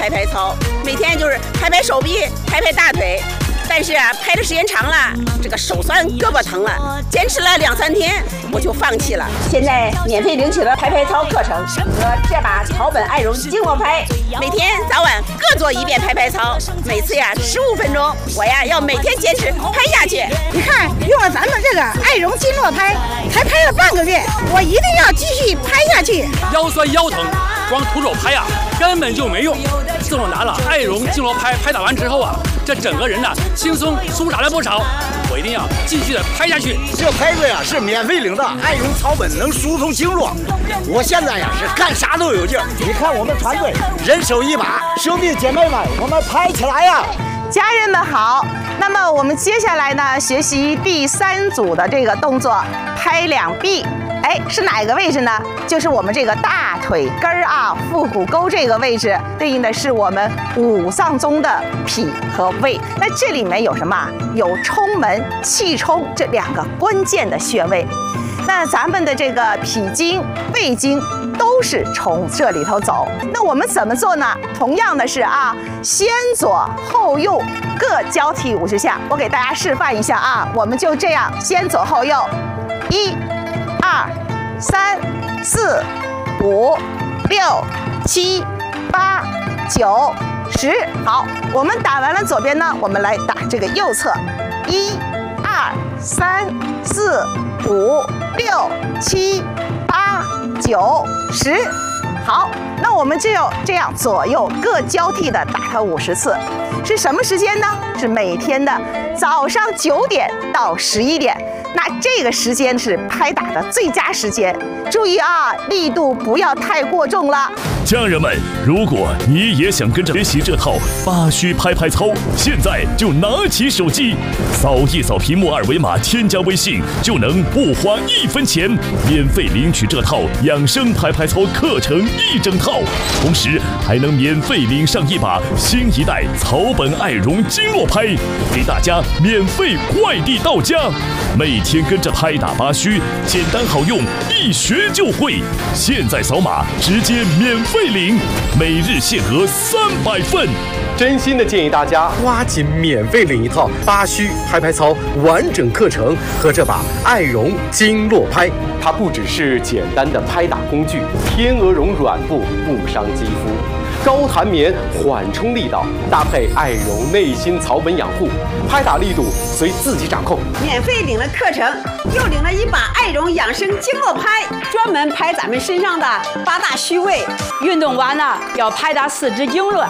拍拍操，每天就是拍拍手臂、拍拍大腿。但是啊，拍的时间长了，这个手酸、胳膊疼了，坚持了2、3天，我就放弃了。现在免费领取了拍拍操课程和这把草本爱绒经络拍，每天早晚各做1遍拍拍操，每次呀15分钟，我呀要每天坚持拍下去。 你看，用了咱们这个爱绒经络拍，才拍了半个月，我一定要继续拍下去。 腰酸腰疼，光徒手拍呀根本就没用。自从拿了爱绒经络拍打完之后啊，这整个人呢轻松舒展了不少。我一定要继续的拍下去。 这拍子呀是免费领的，爱绒草本能疏通经络。我现在呀是干啥都有劲儿。你看我们团队人手一把，兄弟姐妹们，我们拍起来呀！ 家人们好，那么我们接下来呢，学习第3组的这个动作，拍两臂。哎，是哪个位置呢？就是我们这个大腿根儿啊，腹股沟这个位置，对应的是我们5脏中的脾和胃。那这里面有什么？有冲门、气冲这2个关键的穴位。那咱们的这个脾经、胃经都是从这里头走。那我们怎么做呢？同样的是啊，先左后右各交替50下。我给大家示范一下啊，我们就这样先左后右，1、2、3、4、5、6、7、8、9、10。好，我们打完了左边呢，我们来打这个右侧，1、2、3、4、5、6、7、8、9、10。好，那我们就这样左右各交替的打它50次。是什么时间呢？是每天的早上9点到11点。那这个时间是拍打的最佳时间，注意啊，力度不要太过重了。 家人们，如果你也想跟着学习这套8虚拍拍操，现在就拿起手机，扫一扫屏幕2维码，添加微信，就能不花1分钱，免费领取这套养生拍拍操课程1整套，同时还能免费领上一把新一代草本爱绒经络拍，给大家免费快递到家。每天跟着拍打8虚，简单好用，一学就会。现在扫码直接免费领，每日限额300份。 真心的建议大家抓紧免费领一套8虚拍拍操完整课程和这把爱绒经络拍。它不只是简单的拍打工具，天鹅绒软布不伤肌肤，高弹棉缓冲力道，搭配爱绒内心草本养护，拍打力度随自己掌控。 免费领了课程，又领了一把爱绒养生经络拍，专门拍咱们身上的8大虚位。 运动完了要拍打4肢经络。